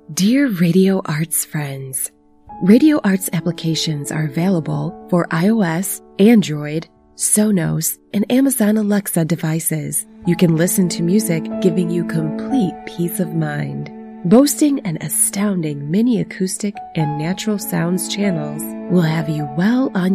Dear Radio Arts friends, Radio Arts applications are available for iOS, Android, Sonos, and Amazon Alexa devices. You can listen to music giving you complete peace of mind. Boasting an astounding mini acoustic and natural sounds channels will have you well on